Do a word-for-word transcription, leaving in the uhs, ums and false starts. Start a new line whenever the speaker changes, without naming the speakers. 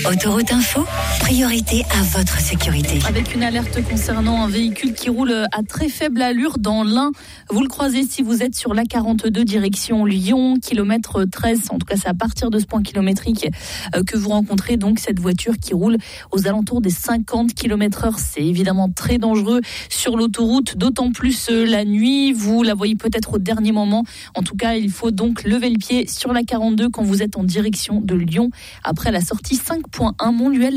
Autoroute Info, priorité à votre sécurité.
Avec une alerte concernant un véhicule qui roule à très faible allure dans l'Ain. Vous le croisez si vous êtes sur l'A quarante-deux direction Lyon, kilomètre treize. En tout cas, c'est à partir de ce point kilométrique que vous rencontrez donc cette voiture qui roule aux alentours des cinquante kilomètres heure. C'est évidemment très dangereux sur l'autoroute, d'autant plus la nuit. Vous la voyez peut-être au dernier moment. En tout cas, il faut donc lever le pied sur l'A quarante-deux quand vous êtes en direction de Lyon après la sortie cinq point un Montluel.